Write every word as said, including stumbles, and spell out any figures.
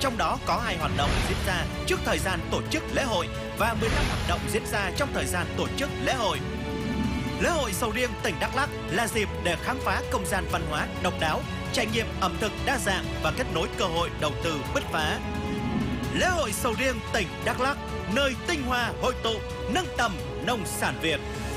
trong đó có hai hoạt động diễn ra trước thời gian tổ chức lễ hội và mười lăm hoạt động diễn ra trong thời gian tổ chức lễ hội. Lễ hội sầu riêng tỉnh Đắk Lắk là dịp để khám phá không gian văn hóa độc đáo, trải nghiệm ẩm thực đa dạng và kết nối cơ hội đầu tư bứt phá. Lễ hội sầu riêng tỉnh Đắk Lắk, nơi tinh hoa hội tụ, nâng tầm nông sản Việt.